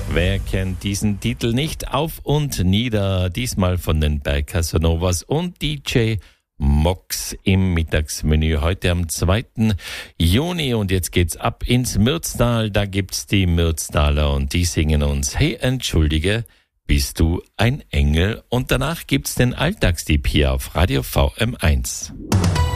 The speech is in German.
Wer kennt diesen Titel nicht? Auf und nieder, diesmal von den Berg Casanovas und DJ Mox im Mittagsmenü heute am 2. Juni. Und jetzt geht's ab ins Mürztal. Da gibt's die Mürztaler und die singen uns Hey, entschuldige, bist du ein Engel? Und danach gibt's den Alltagstipp hier auf Radio VM1.